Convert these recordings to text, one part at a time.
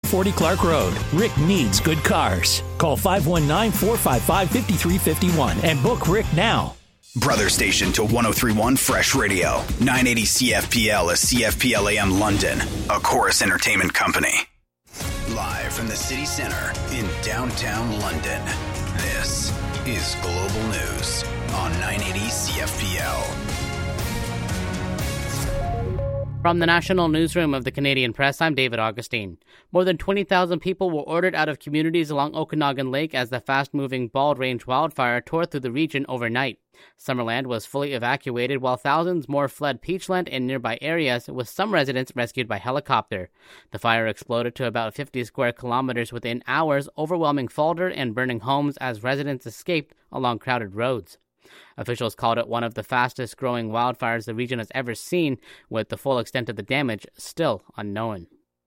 140 Clark Road. Rick needs good cars. Call 519-455-5351 and book Rick now. Brother station to 103.1 Fresh Radio. 980 CFPL is CFPL AM London, a Chorus Entertainment company. Live from the city center in downtown London, this is Global News on 980 CFPL. From the National Newsroom of the Canadian Press, I'm David Augustine. More than 20,000 people were ordered out of communities along Okanagan Lake as the fast-moving Bald Range wildfire tore through the region overnight. Summerland was fully evacuated while thousands more fled Peachland and nearby areas, with some residents rescued by helicopter. The fire exploded to about 50 square kilometers within hours, overwhelming Falder and burning homes as residents escaped along crowded roads. Officials called it one of the fastest-growing wildfires the region has ever seen, with the full extent of the damage still unknown.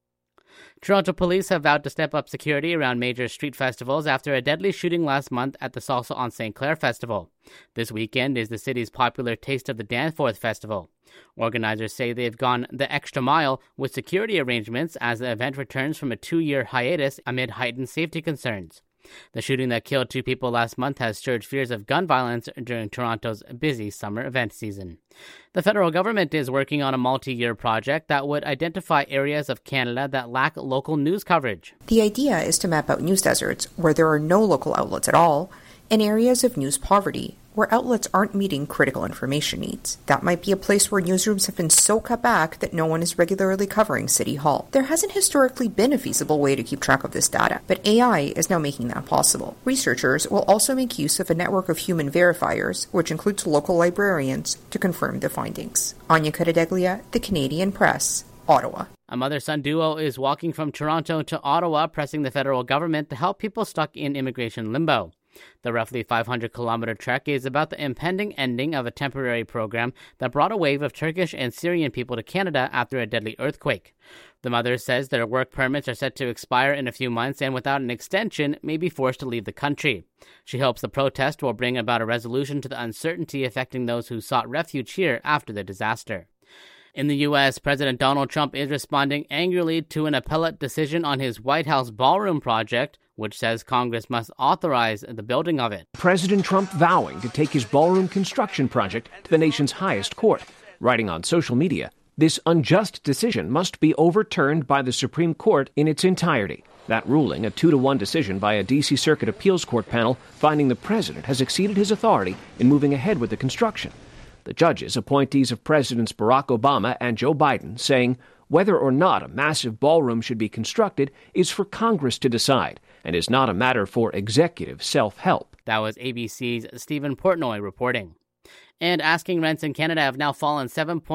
Toronto police have vowed to step up security around major street festivals after a deadly shooting last month at the Salsa on St. Clair Festival. This weekend is the city's popular Taste of the Danforth Festival. Organizers say they've gone the extra mile with security arrangements as the event returns from a 2-year hiatus amid heightened safety concerns. The shooting that killed 2 people last month has stirred fears of gun violence during Toronto's busy summer event season. The federal government is working on a multi-year project that would identify areas of Canada that lack local news coverage. The idea is to map out news deserts where there are no local outlets at all, and areas of news poverty where outlets aren't meeting critical information needs. That might be a place where newsrooms have been so cut back that no one is regularly covering City Hall. There hasn't historically been a feasible way to keep track of this data, but AI is now making that possible. Researchers will also make use of a network of human verifiers, which includes local librarians, to confirm the findings. Anya Cadadeglia, The Canadian Press, Ottawa. A mother-son duo is walking from Toronto to Ottawa, pressing the federal government to help people stuck in immigration limbo. The roughly 500-kilometer trek is about the impending ending of a temporary program that brought a wave of Turkish and Syrian people to Canada after a deadly earthquake. The mother says their work permits are set to expire in a few months and without an extension may be forced to leave the country. She hopes the protest will bring about a resolution to the uncertainty affecting those who sought refuge here after the disaster. In the U.S., President Donald Trump is responding angrily to an appellate decision on his White House ballroom project, which says Congress must authorize the building of it. President Trump vowing to take his ballroom construction project to the nation's highest court, writing on social media, "This unjust decision must be overturned by the Supreme Court in its entirety." That ruling, a 2-1 decision by a D.C. Circuit Appeals Court panel, finding the president has exceeded his authority in moving ahead with the construction. The judges, appointees of Presidents Barack Obama and Joe Biden, saying whether or not a massive ballroom should be constructed is for Congress to decide and is not a matter for executive self-help. That was ABC's Stephen Portnoy reporting. And asking rents in Canada have now fallen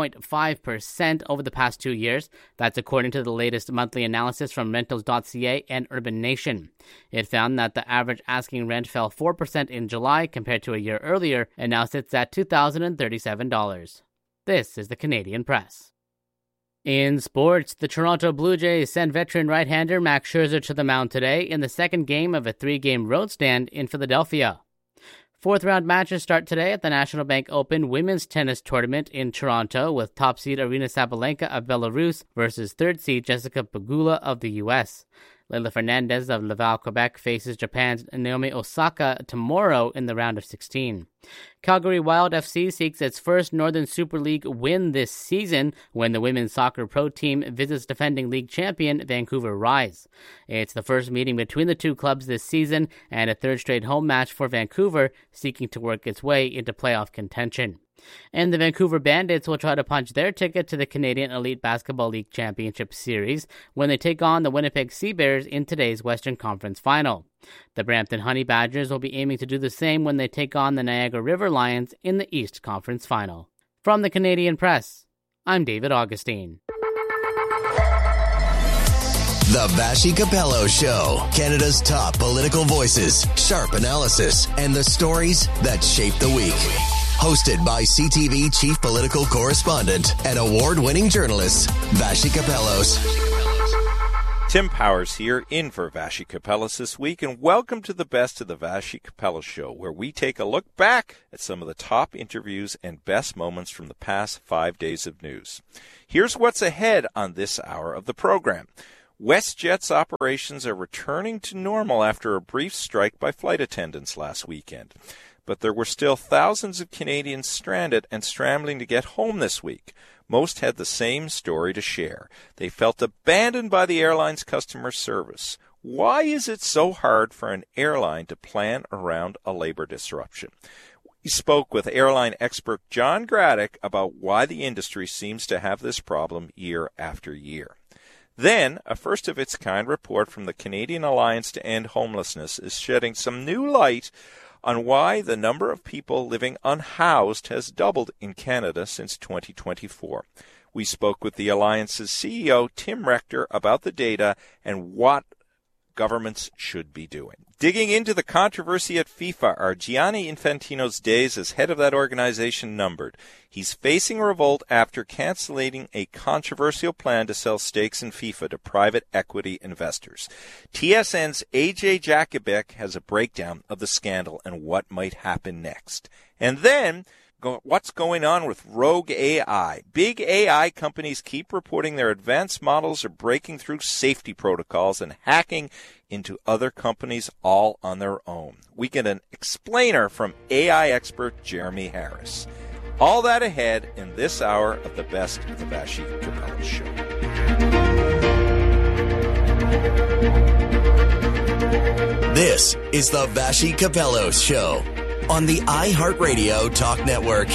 7.5% over the past 2 years. That's according to the latest monthly analysis from Rentals.ca and Urban Nation. It found that the average asking rent fell 4% in July compared to a year earlier and now sits at $2,037. This is the Canadian Press. In sports, the Toronto Blue Jays send veteran right-hander Max Scherzer to the mound today in the second game of a 3-game road stand in Philadelphia. Fourth-round matches start today at the National Bank Open Women's Tennis Tournament in Toronto with top seed Aryna Sabalenka of Belarus versus third seed Jessica Pegula of the U.S. Leylah Fernandez of Laval, Quebec faces Japan's Naomi Osaka tomorrow in the round of 16. Calgary Wild FC seeks its first Northern Super League win this season when the women's soccer pro team visits defending league champion Vancouver Rise. It's the first meeting between the two clubs this season and a third straight home match for Vancouver, seeking to work its way into playoff contention. And the Vancouver Bandits will try to punch their ticket to the Canadian Elite Basketball League Championship Series when they take on the Winnipeg Sea Bears in today's Western Conference Final. The Brampton Honey Badgers will be aiming to do the same when they take on the Niagara River Lions in the East Conference Final. From the Canadian Press, I'm David Augustine. The Vassy Capello Show. Canada's top political voices, sharp analysis, and the stories that shape the week. Hosted by CTV Chief Political Correspondent and award-winning journalist, Vassy Capellos. Tim Powers here, in for Vassy Capellos this week, and welcome to the best of the Vassy Capellos Show, where we take a look back at some of the top interviews and best moments from the past 5 days of news. Here's what's ahead on this hour of the program. WestJet's operations are returning to normal after a brief strike by flight attendants last weekend. But there were still thousands of Canadians stranded and scrambling to get home this week. Most had the same story to share. They felt abandoned by the airline's customer service. Why is it so hard for an airline to plan around a labor disruption? We spoke with airline expert John Graddick about why the industry seems to have this problem year after year. Then, a first-of-its-kind report from the Canadian Alliance to End Homelessness is shedding some new light on why the number of people living unhoused has doubled in Canada since 2024. We spoke with the Alliance's CEO, Tim Rector, about the data and what governments should be doing. Digging into the controversy at FIFA, are Gianni Infantino's days as head of that organization numbered? He's facing revolt after canceling a controversial plan to sell stakes in FIFA to private equity investors. TSN's AJ Jakubek has a breakdown of the scandal and what might happen next. And then, what's going on with Rogue AI? Big AI companies keep reporting their advanced models are breaking through safety protocols and hacking into other companies all on their own. We get an explainer from AI expert Jeremy Harris. All that ahead in this hour of the Best of the Vassy Capello Show. This is the Vassy Capello Show on the iHeartRadio Talk Network.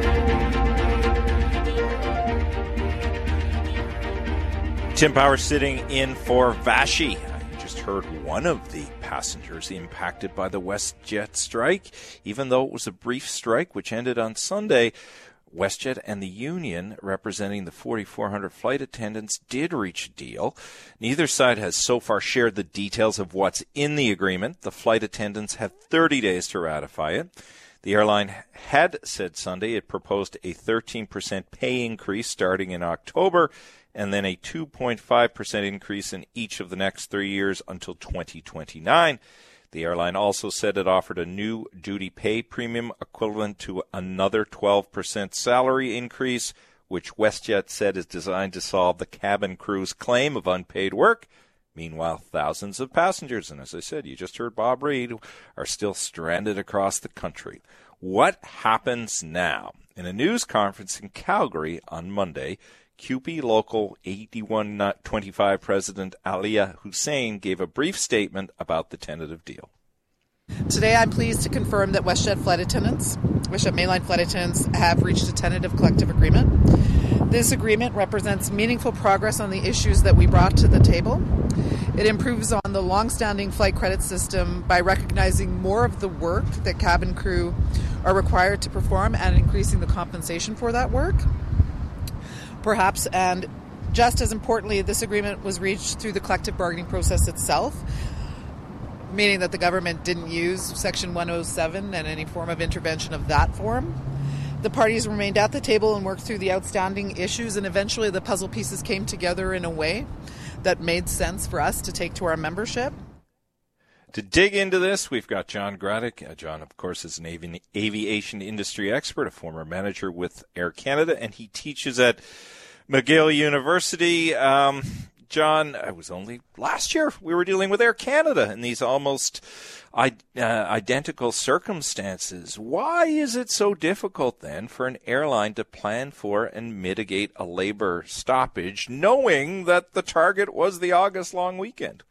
Tim Power sitting in for Vassy. You just heard one of the passengers impacted by the WestJet strike. Even though it was a brief strike, which ended on Sunday, WestJet and the union representing the 4,400 flight attendants did reach a deal. Neither side has so far shared the details of what's in the agreement. The flight attendants have 30 days to ratify it. The airline had said Sunday it proposed a 13% pay increase starting in October and then a 2.5% increase in each of the next 3 years until 2029. The airline also said it offered a new duty pay premium equivalent to another 12% salary increase, which WestJet said is designed to solve the cabin crew's claim of unpaid work. Meanwhile, thousands of passengers, and as I said, you just heard Bob Reed, are still stranded across the country. What happens now? In a news conference in Calgary on Monday, CUPE Local 8125 President Alia Hussein gave a brief statement about the tentative deal. Today I'm pleased to confirm that WestJet mainline flight attendants have reached a tentative collective agreement. This agreement represents meaningful progress on the issues that we brought to the table. It improves on the long-standing flight credit system by recognizing more of the work that cabin crew are required to perform and increasing the compensation for that work. Perhaps, and just as importantly, this agreement was reached through the collective bargaining process itself, meaning that the government didn't use Section 107 and any form of intervention of that form. The parties remained at the table and worked through the outstanding issues, and eventually the puzzle pieces came together in a way that made sense for us to take to our membership. To dig into this, we've got John Graddick. John, of course, is an aviation industry expert, a former manager with Air Canada, and he teaches at McGill University. John, it was only last year we were dealing with Air Canada in these almost identical circumstances. Why is it so difficult then for an airline to plan for and mitigate a labor stoppage, knowing that the target was the August long weekend?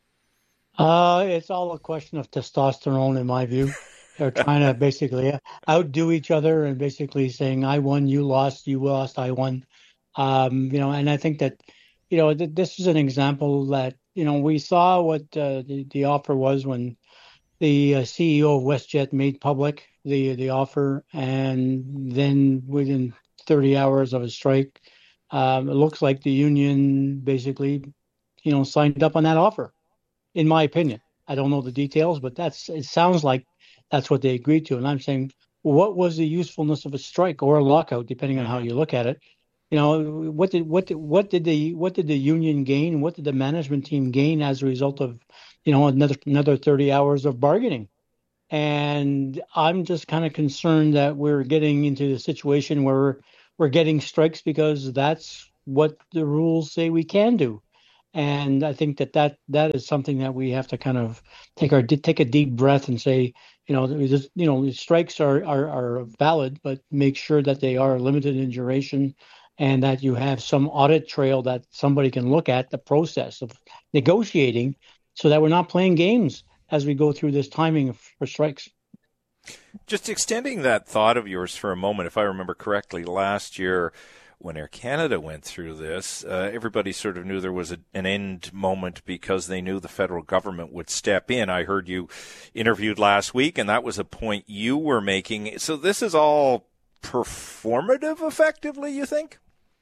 It's all a question of testosterone, in my view. They're trying to basically outdo each other and basically saying, I won, you lost, I won. And I think that, this is an example that, we saw what the offer was when the CEO of WestJet made public the offer, and then within 30 hours of a strike, it looks like the union basically, signed up on that offer. In my opinion, I don't know the details, but it sounds like that's what they agreed to. And I'm saying, what was the usefulness of a strike or a lockout, depending on how you look at it? What did the union gain? What did the management team gain as a result of, another 30 hours of bargaining? And I'm just kind of concerned that we're getting into the situation where we're getting strikes because that's what the rules say we can do. And I think that is something that we have to kind of take a deep breath and say, strikes are valid, but make sure that they are limited in duration and that you have some audit trail that somebody can look at the process of negotiating so that we're not playing games as we go through this timing for strikes. Just extending that thought of yours for a moment, if I remember correctly, last year when Air Canada went through this, everybody sort of knew there was an end moment because they knew the federal government would step in. I heard you interviewed last week, and that was a point you were making. So this is all performative, effectively, you think?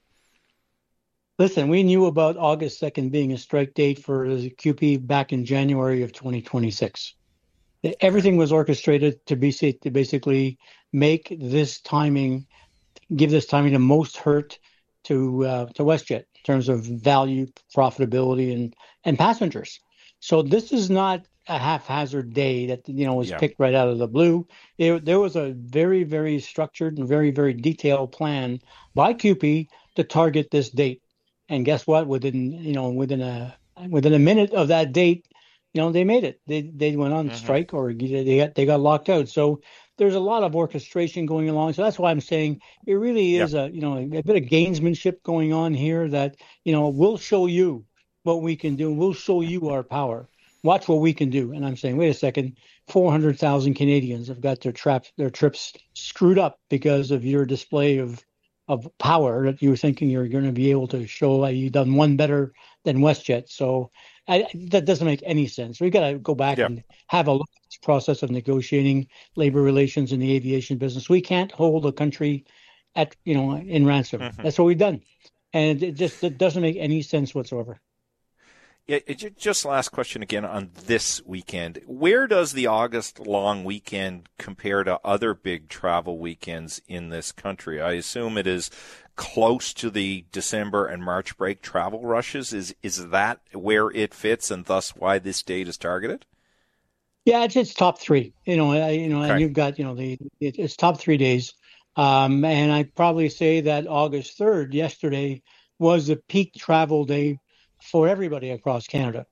Listen, we knew about August 2nd being a strike date for the QP back in January of 2026. Everything was orchestrated to basically make this timing, give this timing the most hurt to WestJet in terms of value, profitability, and passengers. So this is not a haphazard day that was picked right out of the blue. There was a very, very structured and very, very detailed plan by QP to target this date. And guess what? Within a minute of that date, they made it. They went on strike, or they got locked out. So there's a lot of orchestration going along. So that's why I'm saying it really is a bit of gamesmanship going on here. That we'll show you what we can do. We'll show you our power. Watch what we can do. And I'm saying, wait a second, 400,000 Canadians have got their trips screwed up because of your display of power that you were thinking you're going to be able to show you've done one better than WestJet. So that doesn't make any sense. We've got to go back and have a look at this process of negotiating labor relations in the aviation business. We can't hold a country in ransom. That's what we've done. And it doesn't make any sense whatsoever. Yeah, just last question again on this weekend. Where does the August long weekend compare to other big travel weekends in this country? I assume it is close to the December and March break travel rushes. Is that where it fits, and thus why this date is targeted? Yeah, it's top three. And you've got it's top 3 days. And I'd probably say that August 3rd, yesterday, was the peak travel day for everybody across Canada.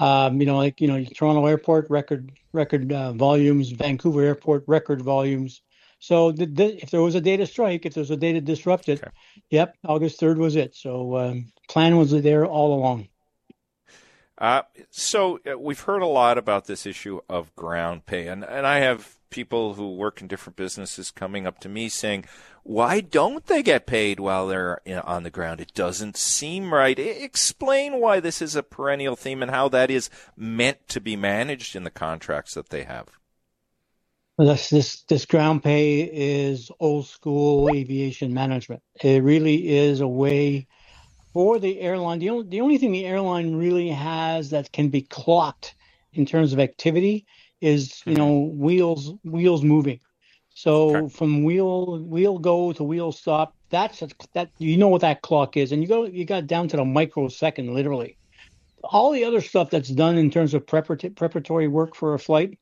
Toronto Airport, record volumes, Vancouver Airport, record volumes. So if there was a day to strike, if there was a day to disrupt it, August 3rd was it. So plan was there all along. So we've heard a lot about this issue of ground pay, and I have people who work in different businesses coming up to me saying, why don't they get paid while they're on the ground? It doesn't seem right. Explain why this is a perennial theme and how that is meant to be managed in the contracts that they have. Well, this ground pay is old school aviation management. It really is a way for the airline. The only thing the airline really has that can be clocked in terms of activity is wheels moving. So from wheel go to wheel stop, that what that clock is, and you got down to the microsecond, literally. All the other stuff that's done in terms of preparatory work for a flight,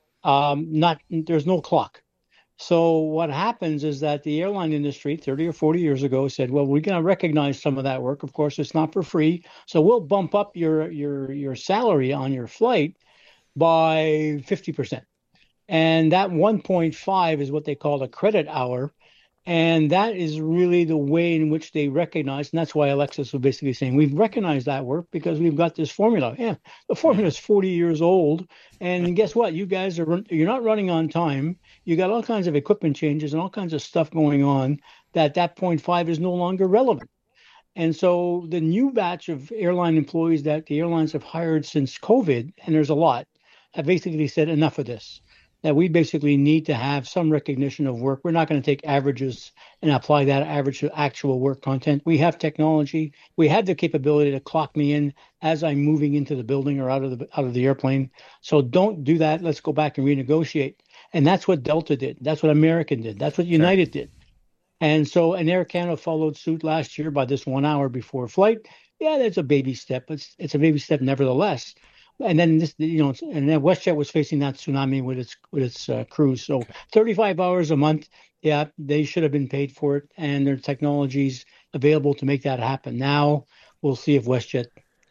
there's no clock. So what happens is that the airline industry 30 or 40 years ago said, well, we're going to recognize some of that work. Of course, it's not for free, so we'll bump up your salary on your flight by 50%. And that 1.5 is what they call a credit hour. And that is really the way in which they recognize. And that's why Alexis was basically saying, we've recognized that work because we've got this formula. Yeah, the formula is 40 years old. And guess what? You guys you're not running on time. You got all kinds of equipment changes and all kinds of stuff going on that 0.5 is no longer relevant. And so the new batch of airline employees that the airlines have hired since COVID, and there's a lot, have basically said enough of this, that we basically need to have some recognition of work. We're not going to take averages and apply that average to actual work content. We have technology. We have the capability to clock me in as I'm moving into the building or out of the airplane. So don't do that. Let's go back and renegotiate. And that's what Delta did. That's what American did. That's what United did. And Air Canada followed suit last year by this 1 hour before flight. Yeah, that's a baby step, but it's a baby step nevertheless. And then and then WestJet was facing that tsunami with its crews. So 35 hours a month, they should have been paid for it, and their technology's available to make that happen. Now we'll see if WestJet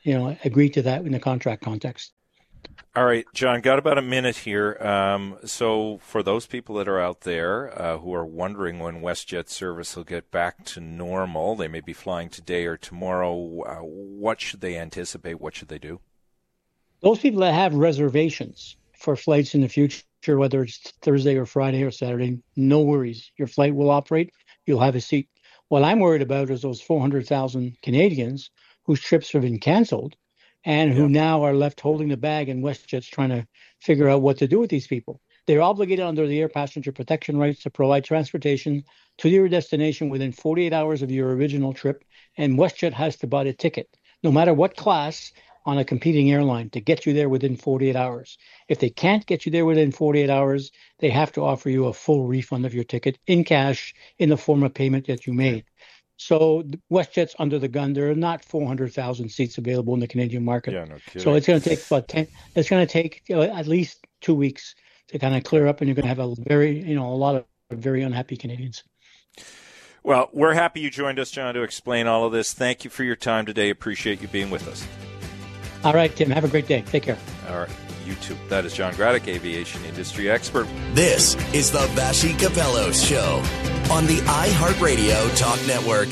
agree to that in the contract context. All right, John, got about a minute here. So for those people that are out there who are wondering when WestJet service will get back to normal, they may be flying today or tomorrow. What should they anticipate? What should they do? Those people that have reservations for flights in the future, whether it's Thursday or Friday or Saturday, no worries. Your flight will operate. You'll have a seat. What I'm worried about is those 400,000 Canadians whose trips have been canceled and who now are left holding the bag, and WestJet's trying to figure out what to do with these people. They're obligated under the air passenger protection rights to provide transportation to your destination within 48 hours of your original trip, and WestJet has to buy a ticket, no matter what class, on a competing airline to get you there within 48 hours. If they can't get you there within 48 hours, they have to offer you a full refund of your ticket in cash in the form of payment that you made. So WestJet's under the gun. There are not 400,000 seats available in the Canadian market. Yeah, no kidding. So it's going to take it's going to take at least 2 weeks to kind of clear up, and you're going to have a lot of very unhappy Canadians. Well, we're happy you joined us, John, to explain all of this. Thank you for your time today. Appreciate you being with us. All right, Tim. Have a great day. Take care. All right. You too. That is John Graddick, aviation industry expert. This is the Vassy Capello Show on the iHeartRadio Talk Network.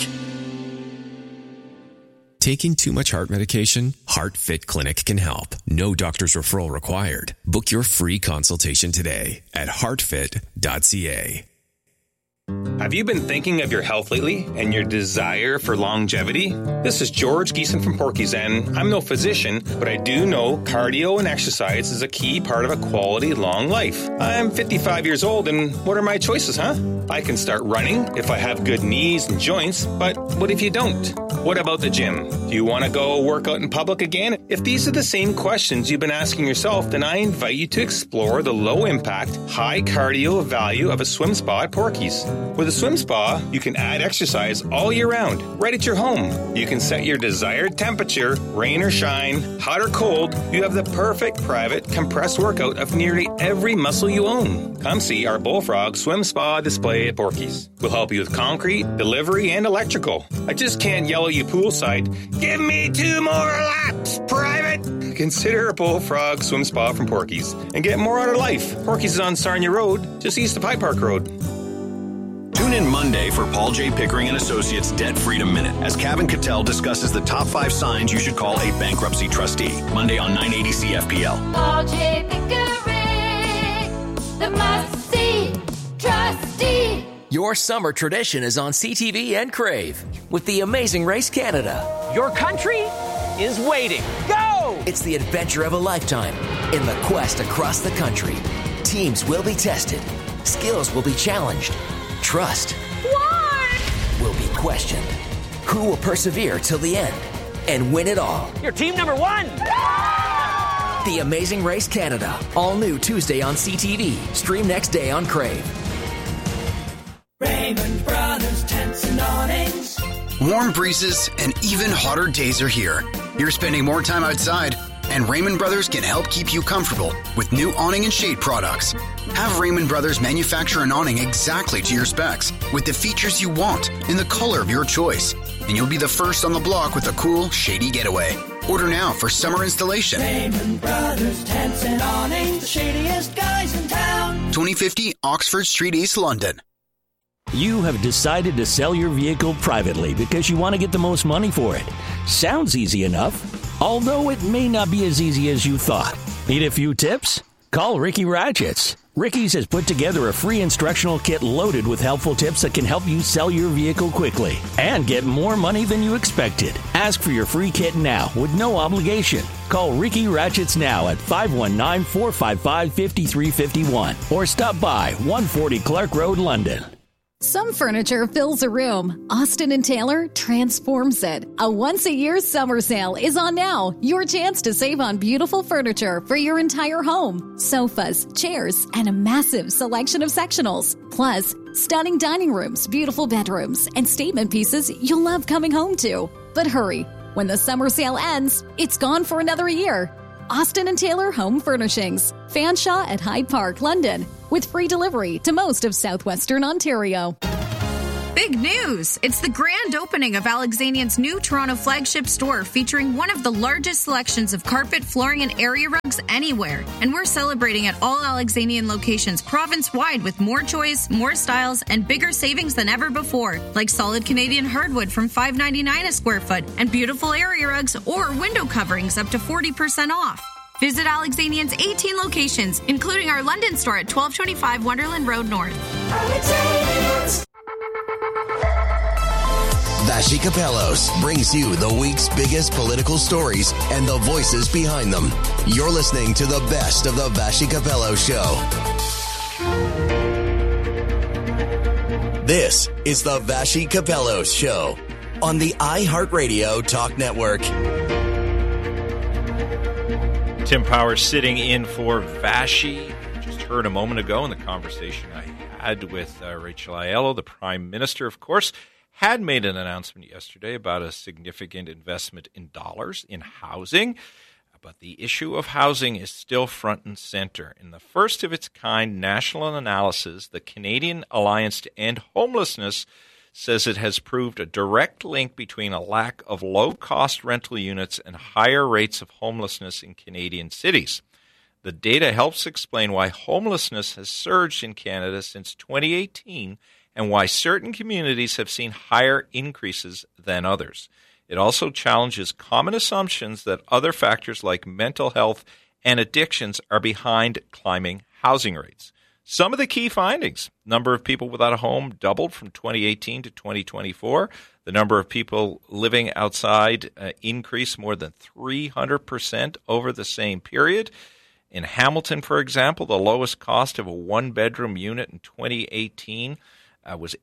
Taking too much heart medication? HeartFit Clinic can help. No doctor's referral required. Book your free consultation today at heartfit.ca. Have you been thinking of your health lately and your desire for longevity? This is George Geeson from Porky's, and I'm no physician, but I do know cardio and exercise is a key part of a quality long life. I'm 55 years old, and what are my choices, huh? I can start running if I have good knees and joints, but what if you don't? What about the gym? Do you want to go work out in public again? If these are the same questions you've been asking yourself, then I invite you to explore the low-impact, high-cardio value of a swim spa at Porky's. With a swim spa, you can add exercise all year round, right at your home. You can set your desired temperature, rain or shine, hot or cold. You have the perfect private compressed workout of nearly every muscle you own. Come see our Bullfrog Swim Spa display at Porky's. We'll help you with concrete, delivery, and electrical. I just can't yell at you poolside, "Give me 2 more laps, private!" Consider a Bullfrog Swim Spa from Porky's and get more out of life. Porky's is on Sarnia Road, just east of High Park Road. Tune in Monday for Paul J. Pickering and Associates Debt Freedom Minute as Kevin Cattell discusses the top 5 signs you should call a bankruptcy trustee. Monday on 980 CFPL. Paul J. Pickering, the must-see trustee. Your summer tradition is on CTV and Crave with The Amazing Race Canada. Your country is waiting. Go! It's the adventure of a lifetime in the quest across the country. Teams will be tested. Skills will be challenged. Trust will be questioned. Who will persevere till the end and win it all? You're team number 1. The Amazing Race Canada. All new Tuesday on CTV. Stream next day on Crave. Raymond Brothers Tents and Awnings. Warm breezes and even hotter days are here. You're spending more time outside, and Raymond Brothers can help keep you comfortable with new awning and shade products. Have Raymond Brothers manufacture an awning exactly to your specs with the features you want in the color of your choice. And you'll be the first on the block with a cool, shady getaway. Order now for summer installation. Raymond Brothers Tents and Awnings, the shadiest guys in town. 2050 Oxford Street, East London. You have decided to sell your vehicle privately because you want to get the most money for it. Sounds easy enough, although it may not be as easy as you thought. Need a few tips? Call Ricky Ratchets. Ricky's has put together a free instructional kit loaded with helpful tips that can help you sell your vehicle quickly and get more money than you expected. Ask for your free kit now with no obligation. Call Ricky Ratchets now at 519-455-5351 or stop by 140 Clark Road, London. Some furniture fills a room. Austin & Taylor transforms it. A once-a-year summer sale is on now. Your chance to save on beautiful furniture for your entire home. Sofas, chairs, and a massive selection of sectionals. Plus, stunning dining rooms, beautiful bedrooms, and statement pieces you'll love coming home to. But hurry. When the summer sale ends, it's gone for another year. Austin & Taylor Home Furnishings. Fanshawe at Hyde Park, London. With free delivery to most of southwestern Ontario. Big news! It's the grand opening of Alexanian's new Toronto flagship store featuring one of the largest selections of carpet, flooring, and area rugs anywhere. And we're celebrating at all Alexanian locations province-wide with more choice, more styles, and bigger savings than ever before. Like solid Canadian hardwood from $5.99 a square foot and beautiful area rugs or window coverings up to 40% off. Visit Alexanian's 18 locations, including our London store at 1225 Wonderland Road North. Vassy Kapelos brings you the week's biggest political stories and the voices behind them. You're listening to the best of the Vassy Kapelos Show. This is the Vassy Kapelos Show on the iHeartRadio Talk Network. Tim Powers sitting in for Vassy. Just heard a moment ago in the conversation I had with Rachel Aiello, the Prime Minister, of course, had made an announcement yesterday about a significant investment in dollars in housing. But the issue of housing is still front and center. In the first of its kind national analysis, the Canadian Alliance to End Homelessness says it has proved a direct link between a lack of low-cost rental units and higher rates of homelessness in Canadian cities. The data helps explain why homelessness has surged in Canada since 2018 and why certain communities have seen higher increases than others. It also challenges common assumptions that other factors like mental health and addictions are behind climbing housing rates. Some of the key findings: number of people without a home doubled from 2018 to 2024. The number of people living outside increased more than 300% over the same period. In Hamilton, for example, the lowest cost of a one-bedroom unit in 2018 was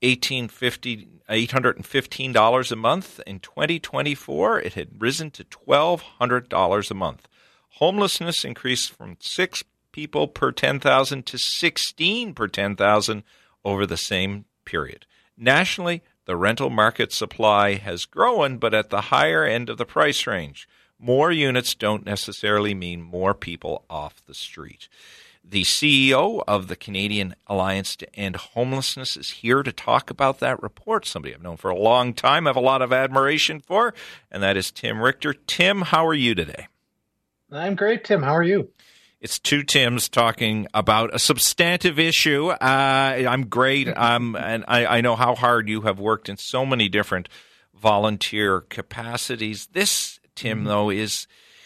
$815 a month. In 2024, it had risen to $1,200 a month. Homelessness increased from 6 people per 10,000 to 16 per 10,000 over the same period. Nationally, the rental market supply has grown, but at the higher end of the price range. More units don't necessarily mean more people off the street. The CEO of the Canadian Alliance to End Homelessness is here to talk about that report, somebody I've known for a long time, I have a lot of admiration for, and that is Tim Richter. Tim, how are you today? I'm great, Tim. How are you? It's two Tims talking about a substantive issue. I'm great, and I know how hard you have worked in so many different volunteer capacities. This, Tim, though, is,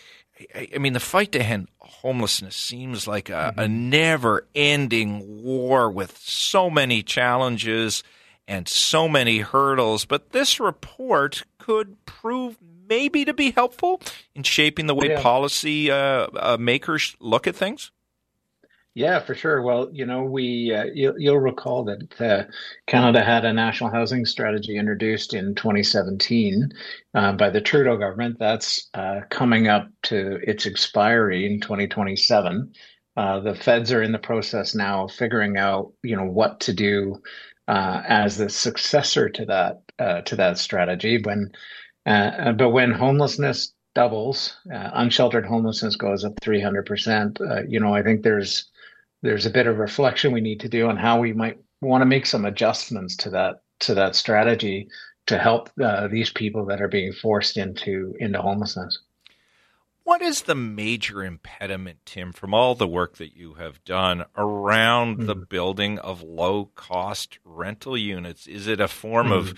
I mean, the fight to end homelessness seems like a never-ending war with so many challenges and so many hurdles. But this report could prove maybe to be helpful in shaping the way policy makers look at things? Yeah, for sure. Well, you know, you'll recall that Canada had a national housing strategy introduced in 2017 by the Trudeau government. That's coming up to its expiry in 2027. The feds are in the process now of figuring out, you know, what to do as the successor to that strategy. But when homelessness doubles, unsheltered homelessness goes up 300%. You know, I think there's a bit of reflection we need to do on how we might want to make some adjustments to that strategy to help these people that are being forced into homelessness. What is the major impediment, Tim, from all the work that you have done around the building of low-cost rental units? Is it a form of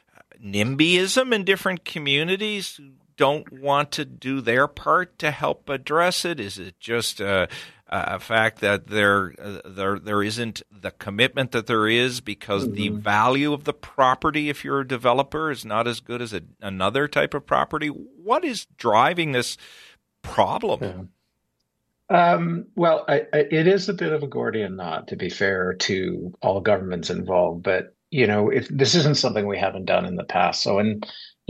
NIMBYism in different communities who don't want to do their part to help address it? Is it just a fact that there isn't the commitment that there is because the value of the property, if you're a developer, is not as good as another type of property? What is driving this problem? Well, it is a bit of a Gordian knot, to be fair to all governments involved, but you know, this isn't something we haven't done in the past. So around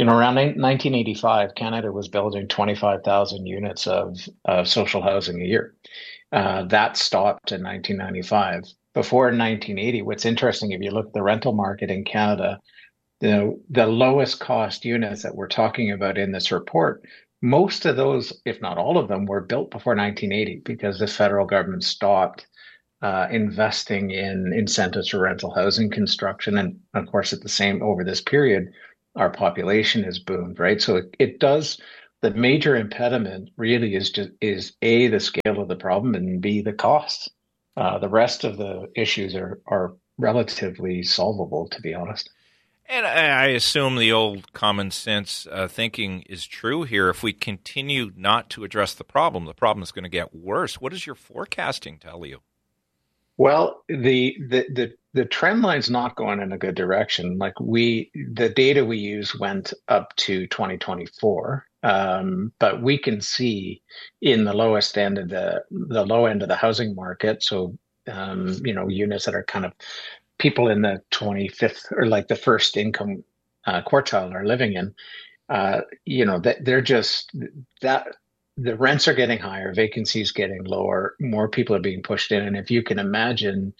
1985, Canada was building 25,000 units of social housing a year. That stopped in 1995. Before 1980, what's interesting, if you look at the rental market in Canada, the lowest cost units that we're talking about in this report, most of those, if not all of them, were built before 1980 because the federal government stopped investing in incentives for rental housing construction. And of course, at the same over this period, our population has boomed, right? So it does. The major impediment really is A, the scale of the problem, and B, the costs. The rest of the issues are relatively solvable, to be honest. And I assume the old common sense thinking is true here. If we continue not to address the problem is going to get worse. What does your forecasting tell you? Well, the trend line's not going in a good direction. Like the data we use went up to 2024, but we can see in the lowest end of the low end of the housing market. So, units that are kind of people in the 25th or like the first income quartile are living in, they're just that. The rents are getting higher, vacancies getting lower, more people are being pushed in. And if you can imagine,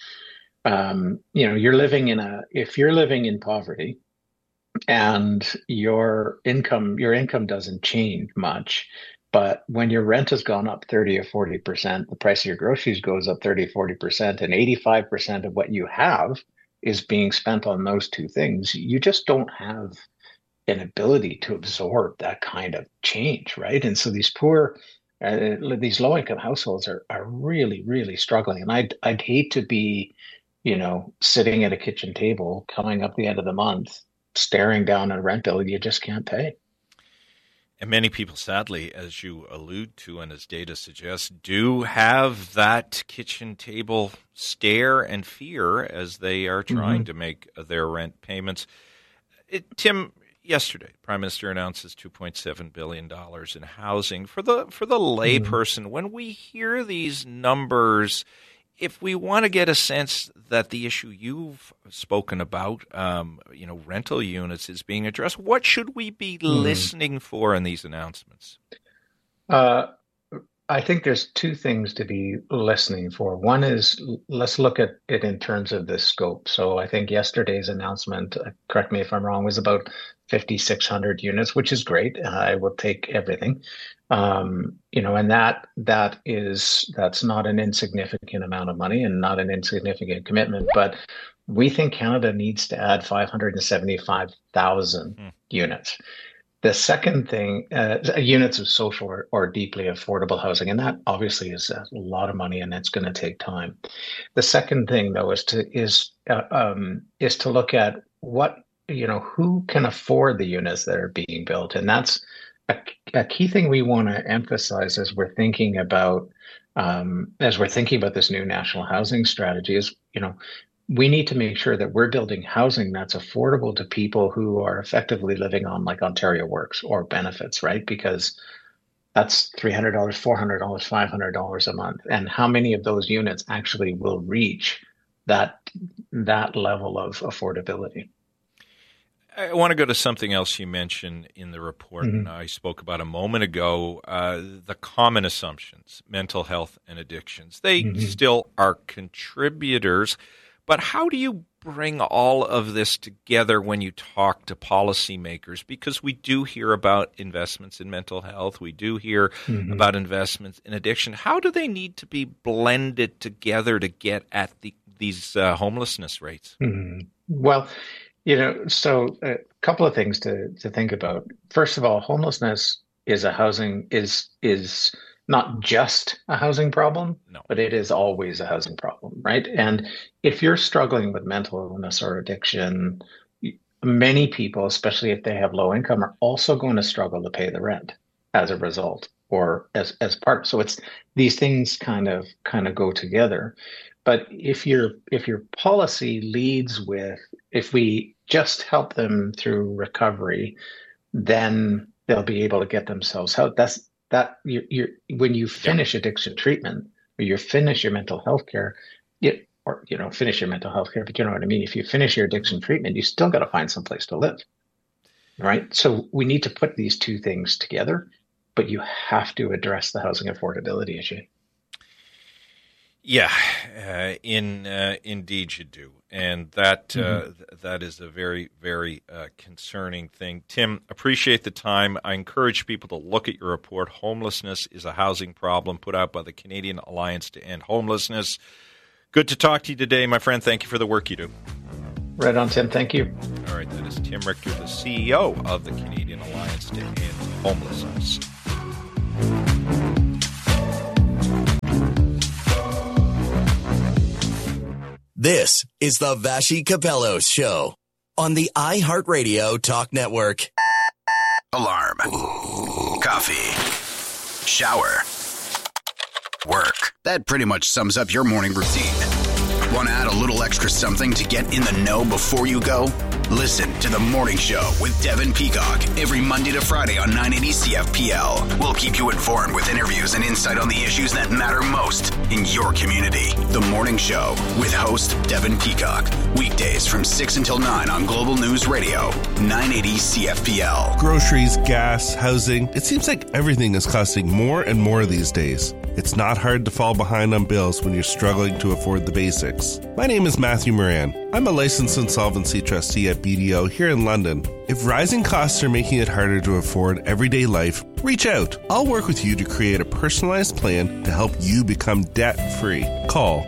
if you're living in poverty and your income doesn't change much, but when your rent has gone up 30 or 40%, the price of your groceries goes up 30, 40%, and 85% of what you have is being spent on those two things, you just don't have an ability to absorb that kind of change, right? And so these these low-income households are really, really struggling. And I'd hate to be, sitting at a kitchen table coming up the end of the month, staring down a rent bill you just can't pay. And many people, sadly, as you allude to and as data suggests, do have that kitchen table stare and fear as they are trying to make their rent payments. Tim, yesterday, Prime Minister announces $2.7 billion in housing. For the layperson, when we hear these numbers, if we want to get a sense that the issue you've spoken about, rental units is being addressed, what should we be listening for in these announcements? I think there's two things to be listening for. One is, let's look at it in terms of the scope. So I think yesterday's announcement, correct me if I'm wrong, was about 5,600 units, which is great. I will take everything. And that's not an insignificant amount of money and not an insignificant commitment, but we think Canada needs to add 575,000 units. The second thing, units of social or deeply affordable housing, and that obviously is a lot of money, and it's going to take time. The second thing, though, is to look at who can afford the units that are being built, and that's a key thing we want to emphasize as we're thinking about this new national housing strategy. Is we need to make sure that we're building housing that's affordable to people who are effectively living on like Ontario Works or benefits, right? Because that's $300, $400, $500 a month. And how many of those units actually will reach that level of affordability? I want to go to something else you mentioned in the report, and I spoke about a moment ago, the common assumptions, mental health and addictions. They still are contributors. But how do you bring all of this together when you talk to policymakers? Because we do hear about investments in mental health. We do hear about investments in addiction. How do they need to be blended together to get at these homelessness rates? Well, so a couple of things to think about. First of all, homelessness is not just a housing problem, but it is always a housing problem, right? And if you're struggling with mental illness or addiction, many people, especially if they have low income, are also going to struggle to pay the rent as a result or as part. So it's these things kind of go together. But if your policy leads with, if we just help them through recovery, then they'll be able to get themselves out. When you finish addiction treatment or you finish your mental health care, finish your mental health care, but you know what I mean? If you finish your addiction treatment, you still got to find some place to live, right? So we need to put these two things together, but you have to address the housing affordability issue. Yeah, indeed you do. And that is a very, very concerning thing. Tim, appreciate the time. I encourage people to look at your report. Homelessness is a housing problem put out by the Canadian Alliance to End Homelessness. Good to talk to you today, my friend. Thank you for the work you do. Right on, Tim. Thank you. All right, that is Tim Richter, the CEO of the Canadian Alliance to End Homelessness. This is the Vassy Capello Show on the iHeartRadio Talk Network. Alarm. Coffee. Shower. Work. That pretty much sums up your morning routine. Want to add a little extra something to get in the know before you go? Listen to The Morning Show with Devin Peacock every Monday to Friday on 980 CFPL. We'll keep you informed with interviews and insight on the issues that matter most in your community. The Morning Show with host Devin Peacock. Weekdays from 6 until 9 on Global News Radio, 980 CFPL. Groceries, gas, housing. It seems like everything is costing more and more these days. It's not hard to fall behind on bills when you're struggling to afford the basics. My name is Matthew Moran. I'm a licensed insolvency trustee at BDO here in London. If rising costs are making it harder to afford everyday life, reach out. I'll work with you to create a personalized plan to help you become debt-free. Call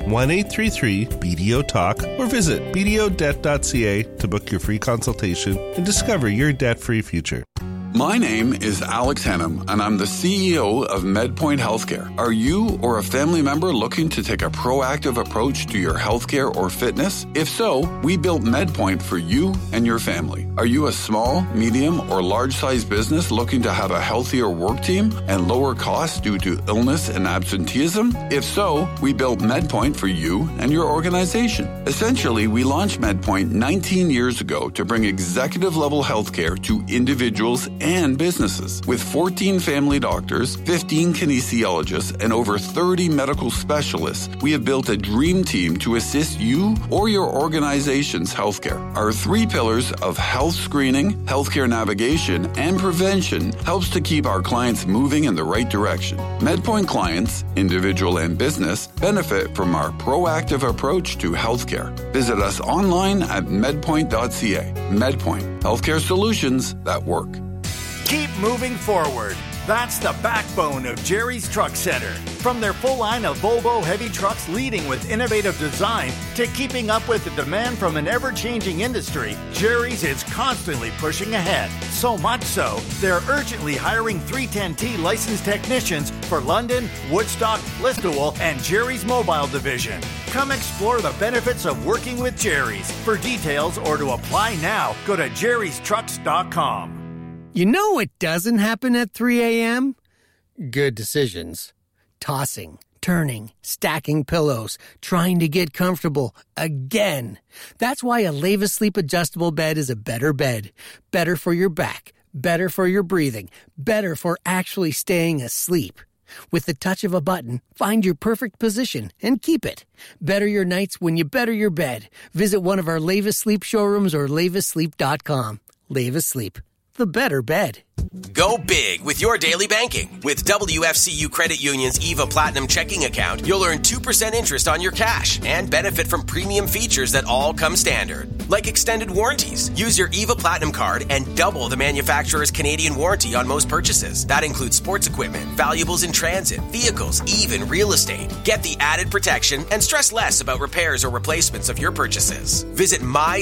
1-833-BDO-TALK or visit bdodebt.ca to book your free consultation and discover your debt-free future. My name is Alex Hennum, and I'm the CEO of MedPoint Healthcare. Are you or a family member looking to take a proactive approach to your healthcare or fitness? If so, we built MedPoint for you and your family. Are you a small, medium, or large-sized business looking to have a healthier work team and lower costs due to illness and absenteeism? If so, we built MedPoint for you and your organization. Essentially, we launched MedPoint 19 years ago to bring executive-level healthcare to individuals and businesses. With 14 family doctors, 15 kinesiologists, and over 30 medical specialists, we have built a dream team to assist you or your organization's healthcare. Our 3 pillars of health screening, healthcare navigation, and prevention helps to keep our clients moving in the right direction. MedPoint clients, individual and business, benefit from our proactive approach to healthcare. Visit us online at medpoint.ca. MedPoint, healthcare solutions that work. Keep moving forward. That's the backbone of Jerry's Truck Center. From their full line of Volvo heavy trucks leading with innovative design to keeping up with the demand from an ever-changing industry, Jerry's is constantly pushing ahead. So much so, they're urgently hiring 310T licensed technicians for London, Woodstock, Listowel, and Jerry's Mobile Division. Come explore the benefits of working with Jerry's. For details or to apply now, go to jerrystrucks.com. You know what doesn't happen at 3 a.m.? Good decisions. Tossing, turning, stacking pillows, trying to get comfortable again. That's why a Leva Sleep adjustable bed is a better bed. Better for your back, better for your breathing, better for actually staying asleep. With the touch of a button, find your perfect position and keep it. Better your nights when you better your bed. Visit one of our Leva Sleep showrooms or levasleep.com. Leva Sleep. The better bed. Go big with your daily banking. With WFCU Credit Union's EVA Platinum checking account, you'll earn 2% interest on your cash and benefit from premium features that all come standard. Like extended warranties. Use your EVA Platinum card and double the manufacturer's Canadian warranty on most purchases. That includes sports equipment, valuables in transit, vehicles, even real estate. Get the added protection and stress less about repairs or replacements of your purchases. Visit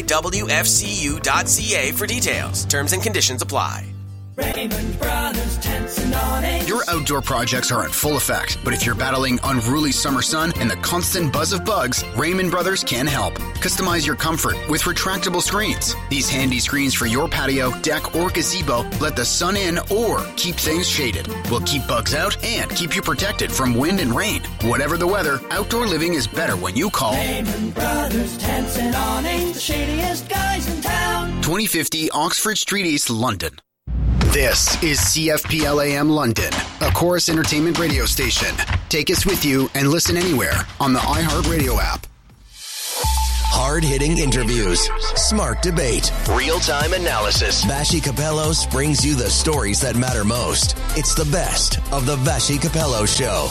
mywfcu.ca for details. Terms and conditions apply. Raymond Brothers Tents and Awnings. Your outdoor projects are in full effect, but if you're battling unruly summer sun and the constant buzz of bugs, Raymond Brothers can help. Customize your comfort with retractable screens. These handy screens for your patio, deck, or gazebo let the sun in or keep things shaded. Will keep bugs out and keep you protected from wind and rain. Whatever the weather, outdoor living is better when you call Raymond Brothers Tents and Awnings, the shadiest guys in town. 2050 Oxford Street East, London. This is CFPL AM London, a Chorus Entertainment radio station. Take us with you and listen anywhere on the iHeartRadio app. Hard-hitting interviews, smart debate, real-time analysis. Vassy Capello brings you the stories that matter most. It's the best of the Vassy Capello Show.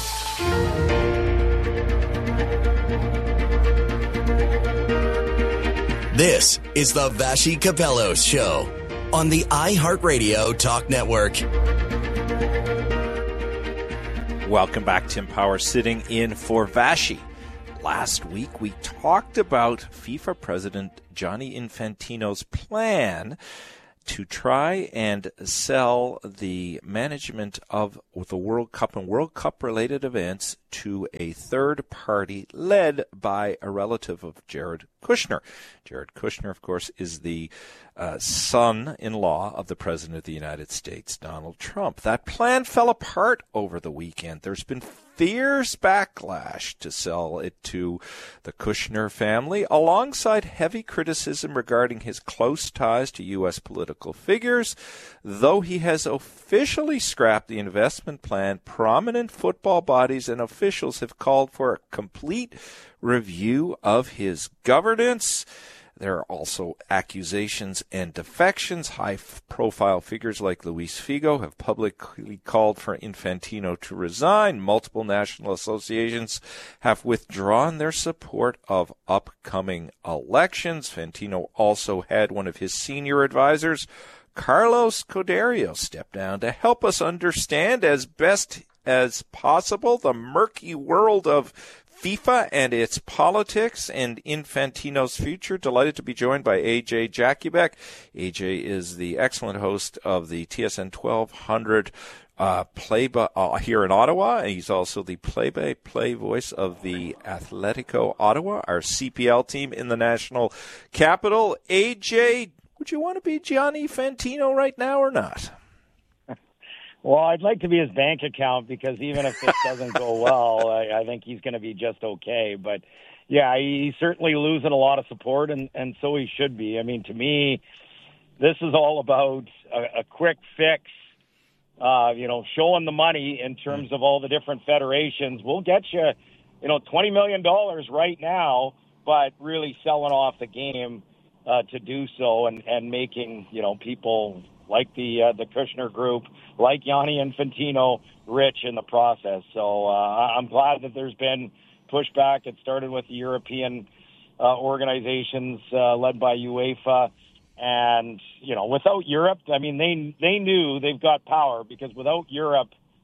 This is the Vassy Capello Show on the iHeartRadio Talk Network. Welcome back. Tim Power sitting in for Vassy. Last week, we talked about FIFA President Gianni Infantino's plan to try and sell the management of the World Cup and World Cup-related events to a third party led by a relative of Jared Kushner. Jared Kushner, of course, is the son-in-law of the President of the United States, Donald Trump. That plan fell apart over the weekend. There's been fierce backlash to sell it to the Kushner family, alongside heavy criticism regarding his close ties to U.S. political figures. Though he has officially scrapped the investment plan, prominent football bodies and officials have called for a complete review of his governance. There are also accusations and defections. High-profile figures like Luis Figo have publicly called for Infantino to resign. Multiple national associations have withdrawn their support of upcoming elections. Infantino also had one of his senior advisors, Carlos Cordeiro, step down to help us understand as best as possible the murky world of FIFA and its politics and Infantino's future. Delighted to be joined by AJ Jakubek. AJ is the excellent host of the TSN 1200 here in Ottawa, and he's also the play-by-play voice of the Atletico Ottawa, our CPL team in the national capital. AJ, would you want to be Gianni Infantino right now or not? Well, I'd like to be his bank account, because even if this doesn't go well, I think he's going to be just okay. But, yeah, he's certainly losing a lot of support, and so he should be. I mean, to me, this is all about a quick fix, showing the money in terms of all the different federations. We'll get you, $20 million right now, but really selling off the game to do so and making, people like the Kushner Group, like Gianni Infantino, rich in the process. So I'm glad that there's been pushback. It started with the European organizations led by UEFA. And, without Europe, I mean, they knew they've got power, because without Europe,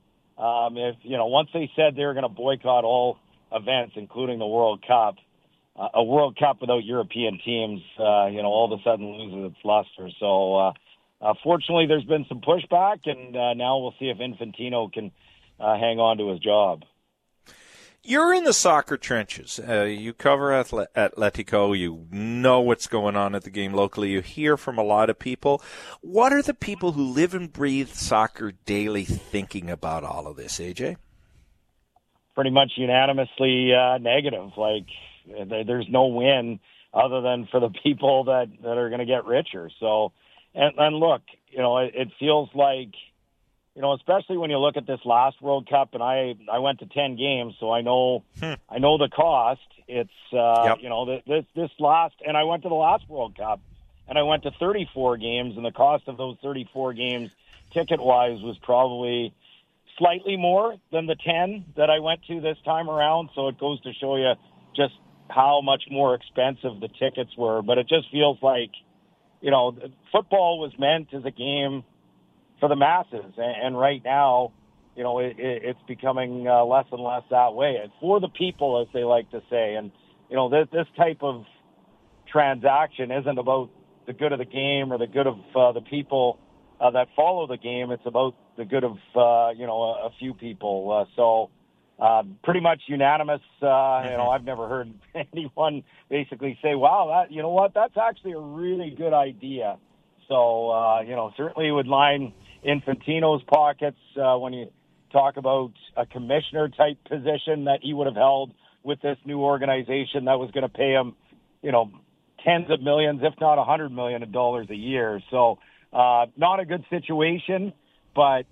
once they said they were going to boycott all events, including the World Cup, a World Cup without European teams, all of a sudden loses its luster. So, fortunately, there's been some pushback, and now we'll see if Infantino can hang on to his job. You're in the soccer trenches. You cover Atletico. You know what's going on at the game locally. You hear from a lot of people. What are the people who live and breathe soccer daily thinking about all of this, AJ? Pretty much unanimously negative. Like, there's no win other than for the people that are going to get richer. So, and look, it feels like, especially when you look at this last World Cup, and I went to 10 games, so I know the cost. It's this last, and I went to the last World Cup, and I went to 34 games, and the cost of those 34 games, ticket-wise, was probably slightly more than the 10 that I went to this time around. So it goes to show you just how much more expensive the tickets were. But it just feels like, football was meant as a game for the masses, and right now, it's becoming less and less that way. And for the people, as they like to say, and this type of transaction isn't about the good of the game or the good of the people that follow the game. It's about the good of a few people. So pretty much unanimous. I've never heard anyone basically say, "Wow, that's actually a really good idea." So certainly would line Infantino's pockets when you talk about a commissioner-type position that he would have held with this new organization that was going to pay him, tens of millions, if not $100 million a year. So not a good situation, but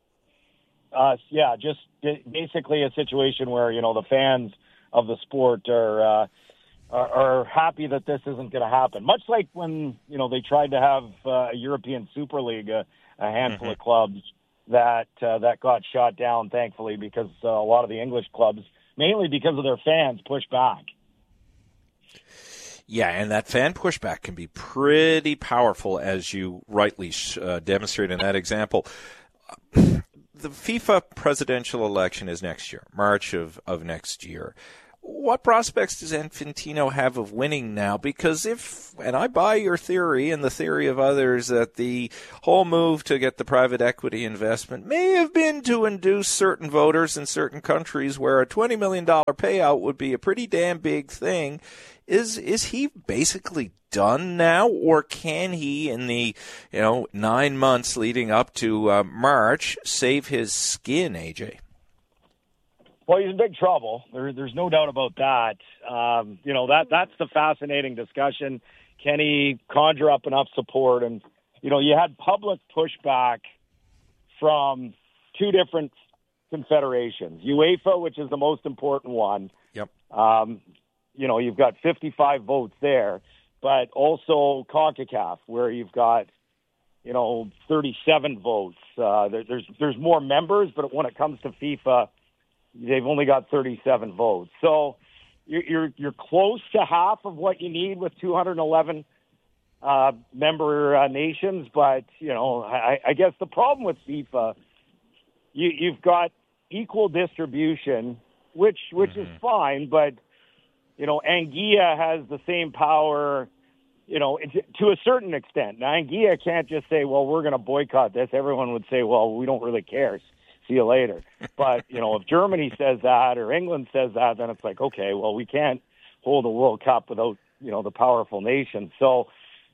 just basically a situation where, the fans of the sport are happy that this isn't going to happen. Much like when, they tried to have a European Super League, a handful of clubs that got shot down, thankfully, because a lot of the English clubs, mainly because of their fans, pushed back. Yeah, and that fan pushback can be pretty powerful, as you rightly demonstrate in that example. The FIFA presidential election is next year, March of next year. what prospects does Infantino have of winning now? Because and I buy your theory and the theory of others, that the whole move to get the private equity investment may have been to induce certain voters in certain countries where a $20 million payout would be a pretty damn big thing. Is he basically done now, or can he, in the 9 months leading up to March, save his skin, AJ? Well, he's in big trouble. There's no doubt about that. That's the fascinating discussion. Can he conjure up enough support? And, you had public pushback from two different confederations. UEFA, which is the most important one. Yep. You've got 55 votes there, but also CONCACAF, where you've got, 37 votes. There's more members, but when it comes to FIFA, they've only got 37 votes. So you're close to half of what you need with 211 member nations. But, I guess the problem with FIFA, you've got equal distribution, which is fine. But, Anguilla has the same power, to a certain extent. Now, Anguilla can't just say, well, we're going to boycott this. Everyone would say, well, we don't really care. See you later. But, if Germany says that or England says that, then it's like, okay, well, we can't hold a World Cup without, the powerful nations. So,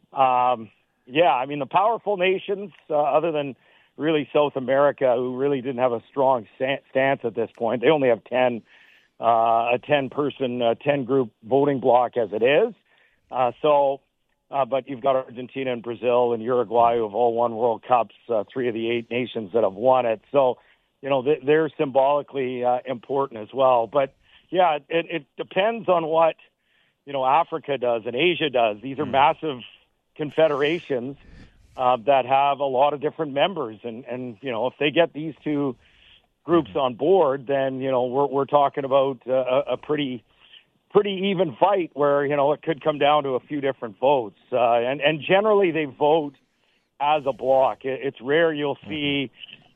the powerful nations, other than really South America, who really didn't have a strong stance at this point, they only have a 10-person, 10-group voting block as it is. But you've got Argentina and Brazil and Uruguay who have all won World Cups, 3 of the 8 nations that have won it. So, they're symbolically important as well. But, yeah, it depends on what, Africa does and Asia does. These are massive confederations that have a lot of different members. And if they get these two groups on board, then, we're talking about a pretty even fight where, it could come down to a few different votes. And generally they vote as a block. It's rare you'll see,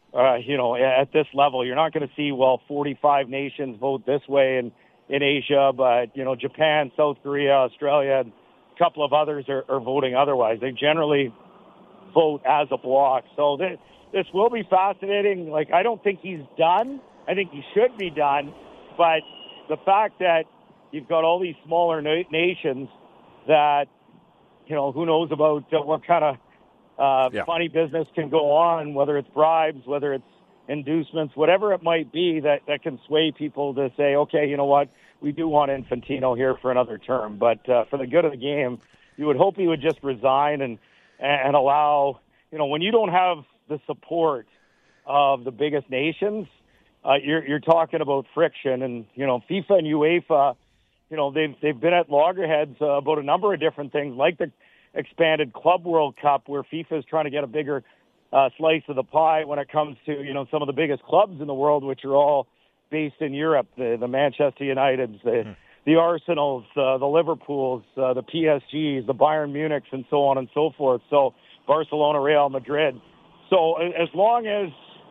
at this level, you're not going to see, 45 nations vote this way in Asia, but, Japan, South Korea, Australia, and a couple of others are voting otherwise. They generally vote as a block. So this will be fascinating. I don't think he's done. I think he should be done. But the fact that you've got all these smaller nations that, who knows about what kind of funny business can go on, whether it's bribes, whether it's inducements, whatever it might be that can sway people to say, okay, you know what, we do want Infantino here for another term. But for the good of the game, you would hope he would just resign and allow, when you don't have the support of the biggest nations, you're talking about friction. And, FIFA and UEFA, they've been at loggerheads about a number of different things, like the expanded Club World Cup, where FIFA is trying to get a bigger slice of the pie when it comes to, some of the biggest clubs in the world, which are all based in Europe, the Manchester Uniteds, the Arsenals, the Liverpools, the PSGs, the Bayern Munichs, and so on and so forth. So Barcelona, Real Madrid. So as long as,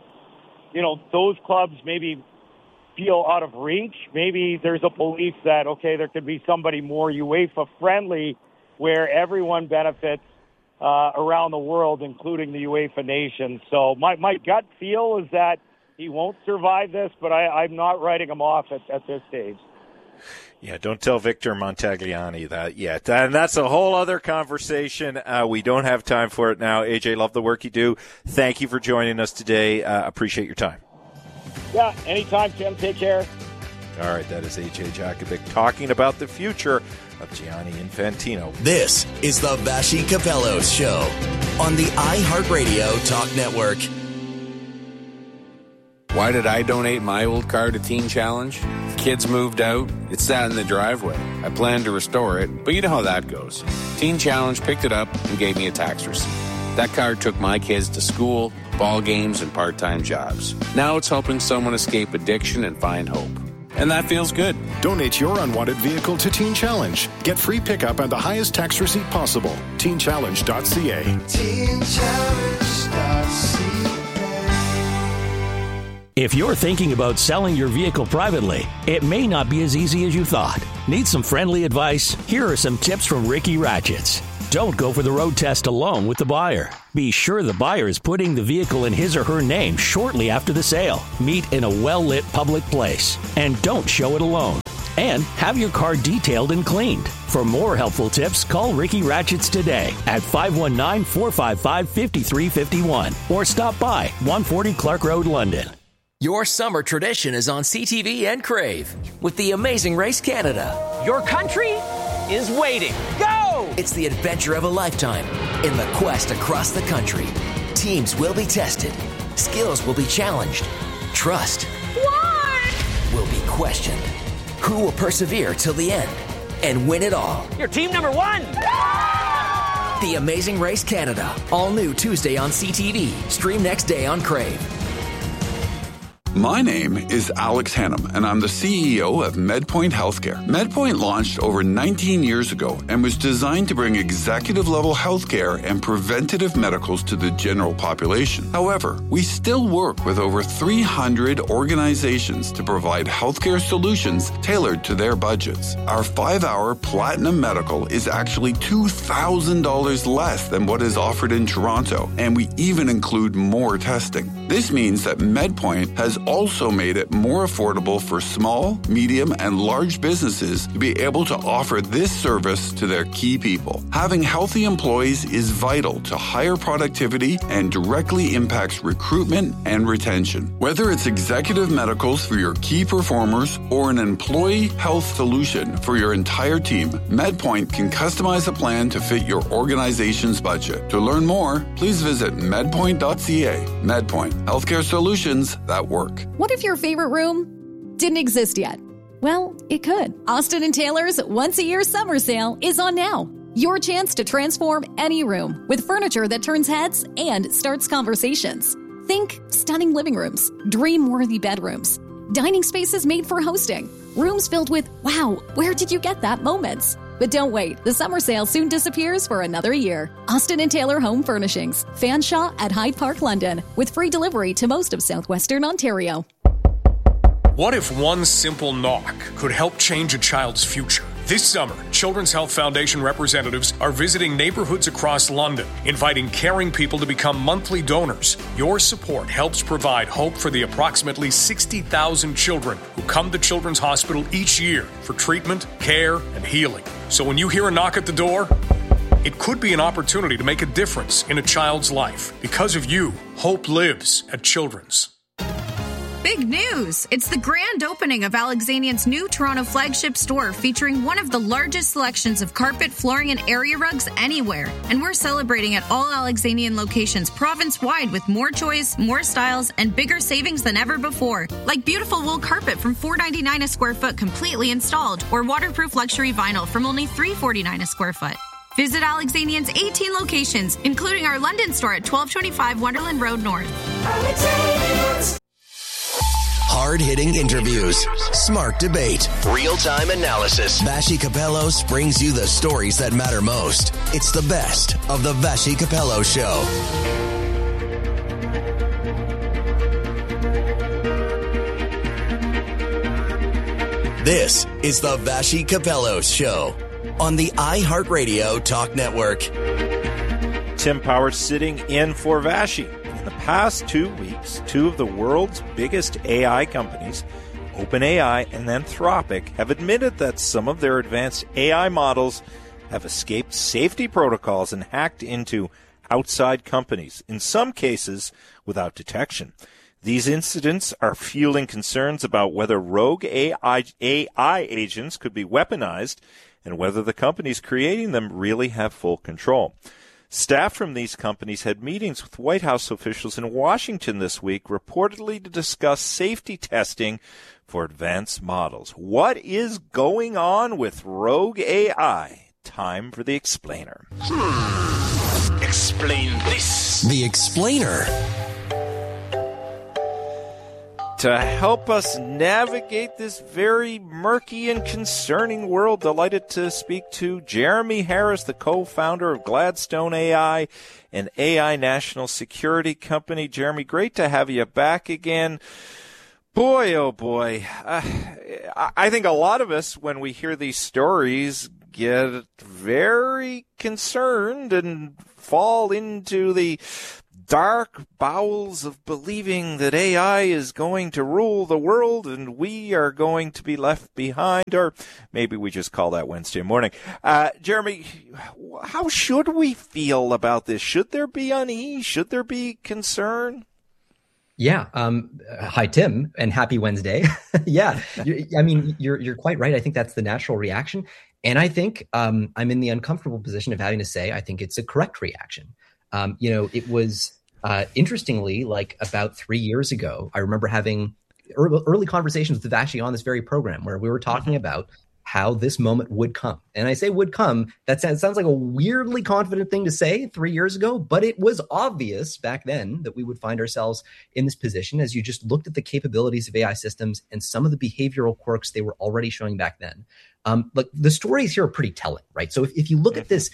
those clubs maybe feel out of reach, maybe there's a belief that, okay, there could be somebody more UEFA-friendly where everyone benefits around the world, including the UEFA nations. So my gut feel is that he won't survive this, but I'm not writing him off at this stage. Yeah, don't tell Victor Montagliani that yet. And that's a whole other conversation. We don't have time for it now. AJ, love the work you do. Thank you for joining us today. Appreciate your time. Yeah, anytime, Tim. Take care. All right, that is AJ Jakovic talking about the future of Gianni Infantino. This is the Vassy Capello Show on the iHeartRadio Talk Network. Why did I donate my old car to Teen Challenge? Kids moved out. It sat in the driveway. I planned to restore it, but you know how that goes. Teen Challenge picked it up and gave me a tax receipt. That car took my kids to school, ball games, and part-time jobs. Now it's helping someone escape addiction and find hope. And that feels good. Donate your unwanted vehicle to Teen Challenge. Get free pickup and the highest tax receipt possible. TeenChallenge.ca. TeenChallenge.ca. If you're thinking about selling your vehicle privately, it may not be as easy as you thought. Need some friendly advice? Here are some tips from Ricky Ratchets. Don't go for the road test alone with the buyer. Be sure the buyer is putting the vehicle in his or her name shortly after the sale. Meet in a well-lit public place. And don't show it alone. And have your car detailed and cleaned. For more helpful tips, call Ricky Ratchets today at 519-455-5351 or stop by 140 Clark Road, London. Your summer tradition is on CTV and Crave with the Amazing Race Canada. Your country is waiting. Go! It's the adventure of a lifetime in the quest across the country. Teams will be tested. Skills will be challenged. Trust will be questioned. Who will persevere till the end and win it all? You're team number one! The Amazing Race Canada. All new Tuesday on CTV. Stream next day on Crave. My name is Alex Hannum, and I'm the CEO of MedPoint Healthcare. MedPoint launched over 19 years ago and was designed to bring executive-level healthcare and preventative medicals to the general population. However, we still work with over 300 organizations to provide healthcare solutions tailored to their budgets. Our 5-hour Platinum Medical is actually $2,000 less than what is offered in Toronto, and we even include more testing. This means that MedPoint has also made it more affordable for small, medium, and large businesses to be able to offer this service to their key people. Having healthy employees is vital to higher productivity and directly impacts recruitment and retention. Whether it's executive medicals for your key performers or an employee health solution for your entire team, MedPoint can customize a plan to fit your organization's budget. To learn more, please visit medpoint.ca. MedPoint, healthcare solutions that work. What if your favorite room didn't exist yet? Well, it could. Austin & Taylor's once-a-year summer sale is on now. Your chance to transform any room with furniture that turns heads and starts conversations. Think stunning living rooms, dream-worthy bedrooms, dining spaces made for hosting, rooms filled with, wow, where did you get that moments? But don't wait. The summer sale soon disappears for another year. Austin & Taylor Home Furnishings. Fanshawe at Hyde Park, London. With free delivery to most of southwestern Ontario. What if one simple knock could help change a child's future? This summer, Children's Health Foundation representatives are visiting neighborhoods across London, inviting caring people to become monthly donors. Your support helps provide hope for the approximately 60,000 children who come to Children's Hospital each year for treatment, care, and healing. So when you hear a knock at the door, it could be an opportunity to make a difference in a child's life. Because of you, hope lives at Children's. Big news! It's the grand opening of Alexanian's new Toronto flagship store featuring one of the largest selections of carpet, flooring, and area rugs anywhere. And we're celebrating at all Alexanian locations province-wide with more choice, more styles, and bigger savings than ever before. Like beautiful wool carpet from $4.99 a square foot completely installed, or waterproof luxury vinyl from only $3.49 a square foot. Visit Alexanian's 18 locations, including our London store at 1225 Wonderland Road North. Hard-hitting interviews, smart debate, real-time analysis. Vassy Kapelos brings you the stories that matter most. It's the best of the Vassy Kapelos Show. This is the Vassy Kapelos Show on the iHeartRadio Talk Network. Tim Powers sitting in for Vassy. In the past 2 weeks, two of the world's biggest AI companies, OpenAI and Anthropic, have admitted that some of their advanced AI models have escaped safety protocols and hacked into outside companies, in some cases without detection. These incidents are fueling concerns about whether rogue AI agents could be weaponized and whether the companies creating them really have full control. Staff from these companies had meetings with White House officials in Washington this week, reportedly to discuss safety testing for advanced models. What is going on with rogue AI? Time for the explainer. Explain this. The explainer. To help us navigate this very murky and concerning world, delighted to speak to Jeremy Harris, the co-founder of Gladstone AI, an AI national security company. Jeremy, great to have you back again. Boy, oh boy. I think a lot of us, when we hear these stories, get very concerned and fall into the dark bowels of believing that AI is going to rule the world and we are going to be left behind, or maybe we just call that Wednesday morning. Jeremy, how should we feel about this? Should there be unease? Should there be concern? Yeah. Hi, Tim, and happy Wednesday. Yeah. You're quite right. I think that's the natural reaction. And I think I'm in the uncomfortable position of having to say I think it's a correct reaction. It was interestingly, like about 3 years ago, I remember having early conversations with Vashi on this very program where we were talking about how this moment would come. And I say would come, that sounds like a weirdly confident thing to say 3 years ago, but it was obvious back then that we would find ourselves in this position as you just looked at the capabilities of AI systems and some of the behavioral quirks they were already showing back then. Like the stories here are pretty telling, right? So if you look at this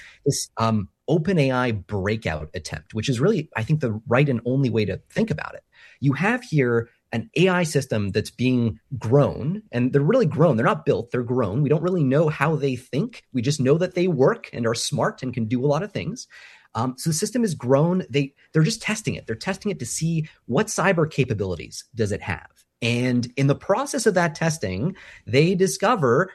OpenAI breakout attempt, which is really, I think, the right and only way to think about it, you have here an AI system that's being grown, and they're really grown. They're not built, they're grown. We don't really know how they think. We just know that they work and are smart and can do a lot of things. So the system is grown. They're just testing it. They're testing it to see what cyber capabilities does it have. And in the process of that testing, they don't discover,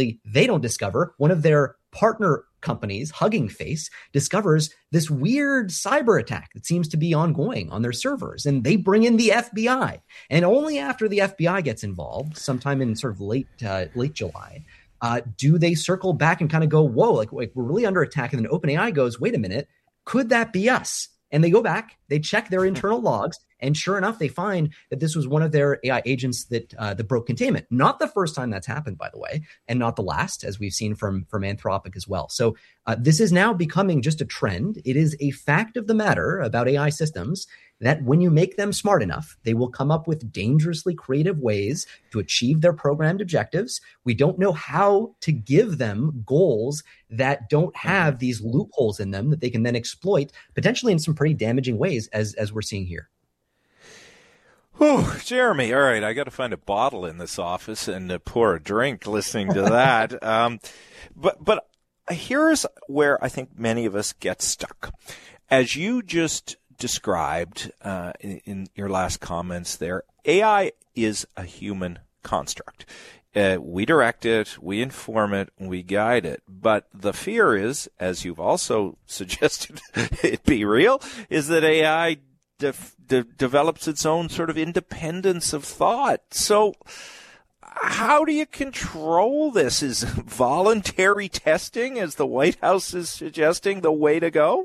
one of their partner companies, Hugging Face, discovers this weird cyber attack that seems to be ongoing on their servers. And they bring in the FBI. And only after the FBI gets involved, sometime in sort of late July, do they circle back and kind of go, whoa, like we're really under attack. And then OpenAI goes, wait a minute, could that be us? And they go back, they check their internal logs, and sure enough, they find that this was one of their AI agents that broke containment. Not the first time that's happened, by the way, and not the last, as we've seen from Anthropic as well. So this is now becoming just a trend. It is a fact of the matter about AI systems that when you make them smart enough, they will come up with dangerously creative ways to achieve their programmed objectives. We don't know how to give them goals that don't have these loopholes in them that they can then exploit, potentially in some pretty damaging ways, as we're seeing here. Oh, Jeremy, all right, I got to find a bottle in this office and pour a drink listening to that. But here's where I think many of us get stuck. As you just described in your last comments there, AI is a human construct. We direct it, we inform it, we guide it. But the fear is, as you've also suggested it be real, is that AI develops its own sort of independence of thought. So how do you control this? Is voluntary testing, as the White House is suggesting, the way to go?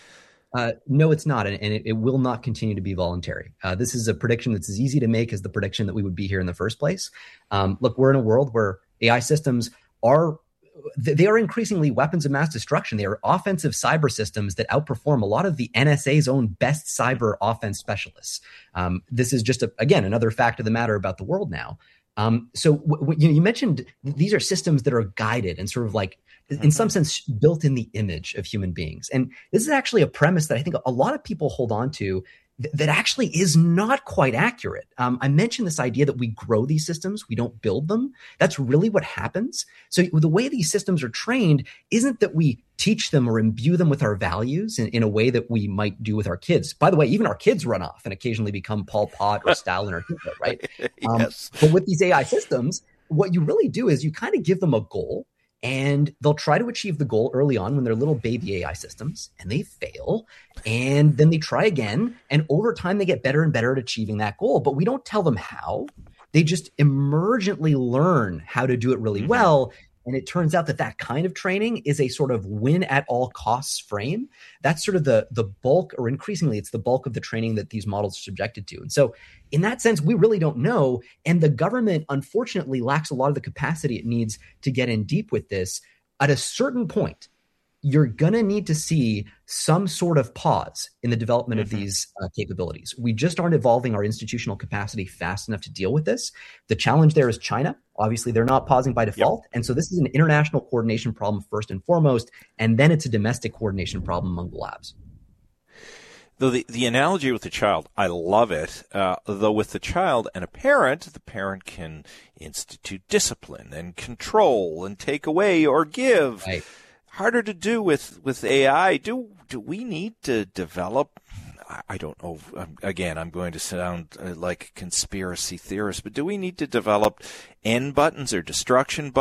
No, it's not, and it will not continue to be voluntary. This is a prediction that's as easy to make as the prediction that we would be here in the first place. Look, we're in a world where AI systems are increasingly weapons of mass destruction. They are offensive cyber systems that outperform a lot of the NSA's own best cyber offense specialists. This is just, again, another fact of the matter about the world now. So you mentioned these are systems that are guided and sort of like, in some sense, built in the image of human beings. And this is actually a premise that I think a lot of people hold on to that actually is not quite accurate. I mentioned this idea that we grow these systems, we don't build them. That's really what happens. So the way these systems are trained isn't that we teach them or imbue them with our values in a way that we might do with our kids. By the way, even our kids run off and occasionally become Pol Pot or Stalin or Hitler, right? Yes. But with these AI systems, what you really do is you kind of give them a goal, and they'll try to achieve the goal early on when they're little baby AI systems, and they fail. And then they try again. And over time, they get better and better at achieving that goal. But we don't tell them how. They just emergently learn how to do it really well. And it turns out that kind of training is a sort of win at all costs frame. That's sort of the bulk, or increasingly, it's the bulk of the training that these models are subjected to. And so in that sense, we really don't know. And the government, unfortunately, lacks a lot of the capacity it needs to get in deep with this. At a certain point, you're going to need to see some sort of pause in the development of these capabilities. We just aren't evolving our institutional capacity fast enough to deal with this. The challenge there is China. Obviously, they're not pausing by default. And so this is an international coordination problem first and foremost, and then it's a domestic coordination problem among the labs. Though the analogy with the child, I love it. Though with the child and a parent, the parent can institute discipline and control and take away or give. Right. Harder to do with AI. Do we need to develop? I don't know. Again, I'm going to sound like a conspiracy theorist, but do we need to develop end buttons or destruction buttons